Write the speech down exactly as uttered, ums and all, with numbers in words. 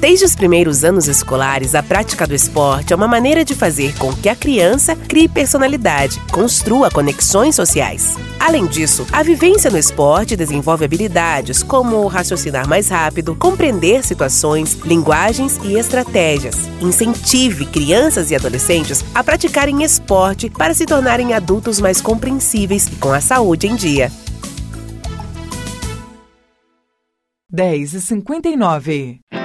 Desde os primeiros anos escolares, a prática do esporte é uma maneira de fazer com que a criança crie personalidade, construa conexões sociais. Além disso, a vivência no esporte desenvolve habilidades como raciocinar mais rápido, compreender situações, linguagens e estratégias. Incentive crianças e adolescentes a praticarem esporte para se tornarem adultos mais compreensíveis e com a saúde em dia. dez e cinquenta e nove.